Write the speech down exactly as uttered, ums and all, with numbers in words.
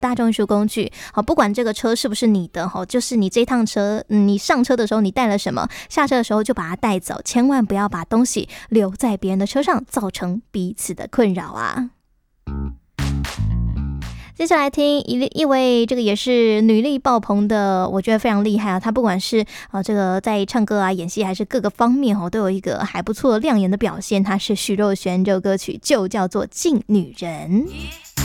大众运输工具，好，不管这个车是不是你的，就是你这趟车，你上车的时候你带了什么，下车的时候就把它带走，千万不要把东西留在别人的车上，造成彼此的困扰啊。接下来听一一位这个也是女力爆棚的，我觉得非常厉害啊！她不管是呃这个在唱歌啊、演戏还是各个方面哦，都有一个还不错亮眼的表现。她是徐若瑄，这首歌曲就叫做《敬女人》。